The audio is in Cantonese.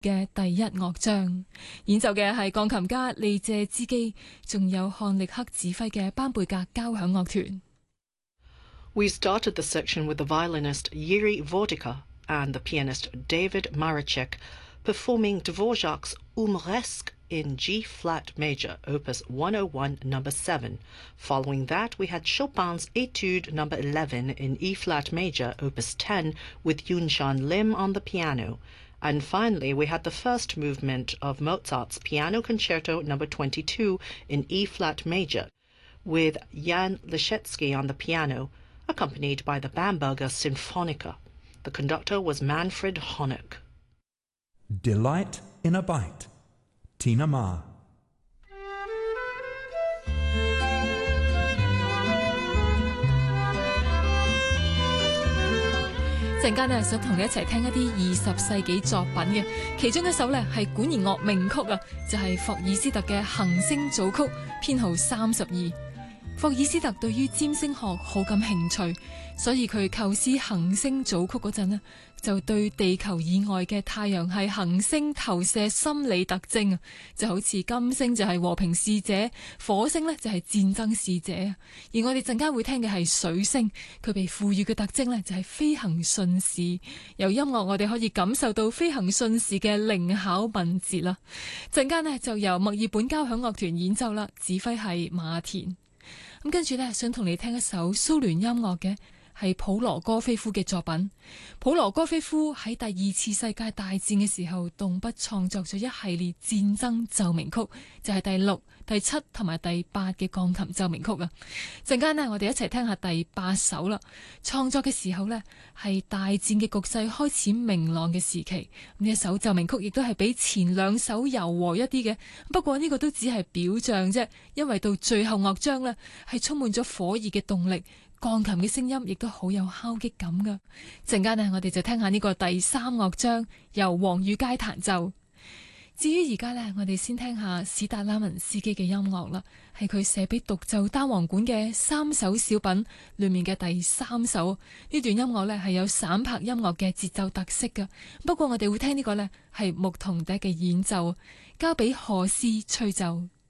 嘅第一樂章，演奏嘅係鋼琴家利謝茲基，仲有漢力克指揮嘅班貝格交響樂團。 We started the section with the violinist Yuri Vodica and the pianist David Maracek performing Dvorak's Umresk in G-flat major, opus 101, number 7. Following that, we had Chopin's Etude number 11 in E-flat major, opus 10, with Yunshan Lim on the piano. And finally, we had the first movement of Mozart's Piano Concerto number 22 in E-flat major, with Jan Leszecki on the piano, accompanied by the Bamberger Sinfonica. The conductor was Manfred Honeck. Delight in a Bite, Tina Ma. 陣間呢，想同你一齊聽一啲20世紀作品嘅，其中一首呢係管弦樂名曲啊，就係霍爾斯特嘅行星組曲編號32。霍爾斯特對於占星學好感興趣，所以佢構思行星組曲嗰陣呢，就對地球以外嘅太陽系行星投射心理特徵啊，就好似金星就係和平使者，火星呢就係戰爭使者。而我哋陣間會聽嘅係水星，佢被賦予嘅特徵呢就係飛行順時。由音樂我哋可以感受到飛行順時嘅靈巧敏捷啦。陣間呢就由墨爾本交響樂團演奏啦，指揮係馬田。咁跟住呢，想同你聽一首蘇聯音樂嘅，係普羅戈菲夫嘅作品。普羅戈菲夫喺第2次世界大戰嘅時候，動筆創作咗一系列戰爭奏鳴曲，就係第6、第7同埋第8嘅鋼琴奏鳴曲啊！陣間呢，我哋一齊聽下第8首啦。創作嘅時候呢，係大戰嘅局勢開始明朗嘅時期。呢一首奏鳴曲亦都係比前2首柔和一啲嘅，不過呢個都只係表象啫，因為到最後樂章呢，係充滿咗火熱嘅動力。鋼琴嘅聲音亦都好有敲擊感噶。陣間呢，我哋就聽下呢個第3樂章，由黃宇佳彈奏。至於而家呢，我哋先聽下史達拉文斯基嘅音樂啦，係佢寫俾獨奏單簧管嘅3首小品裏面嘅第3首。呢段音樂呢係有散拍音樂嘅節奏特色噶。不過我哋會聽呢個呢係牧童笛嘅演奏，交俾何斯吹奏。